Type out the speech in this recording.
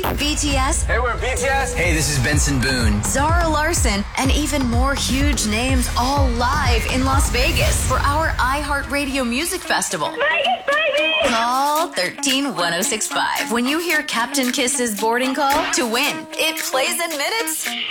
BTS, Hey, we're BTS. Hey, this is Benson Boone. Zara Larson, and even more huge names all live in Las Vegas for our iHeartRadio Music Festival. Vegas, baby! Call 131065 when you hear Captain Kiss's boarding call to win. It plays in minutes.